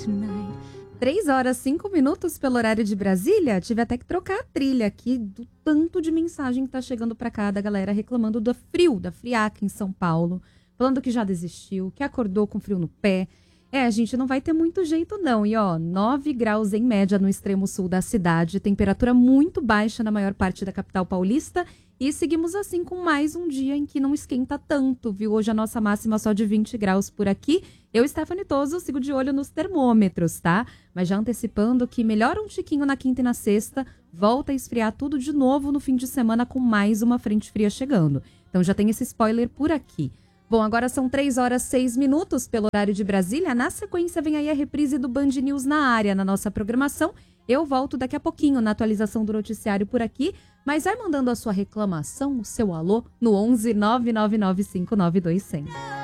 tonight. 3 horas, 5 minutos pelo horário de Brasília. Tive até que trocar a trilha aqui do tanto de mensagem que tá chegando pra cá da galera reclamando do frio, da friaca em São Paulo. Falando que já desistiu, que acordou com frio no pé. A gente não vai ter muito jeito não. E 9 graus em média no extremo sul da cidade. Temperatura muito baixa na maior parte da capital paulista. E seguimos assim com mais um dia em que não esquenta tanto, viu? Hoje a nossa máxima só de 20 graus por aqui. Eu, Stephanie Toso, sigo de olho nos termômetros, tá? Mas já antecipando que melhora um tiquinho na quinta e na sexta, volta a esfriar tudo de novo no fim de semana com mais uma frente fria chegando. Então já tem esse spoiler por aqui. Bom, agora são 3 horas, 6 minutos pelo horário de Brasília. Na sequência vem aí a reprise do Band News na área, na nossa programação. Eu volto daqui a pouquinho na atualização do noticiário por aqui, mas vai mandando a sua reclamação, o seu alô, no 11 999592100.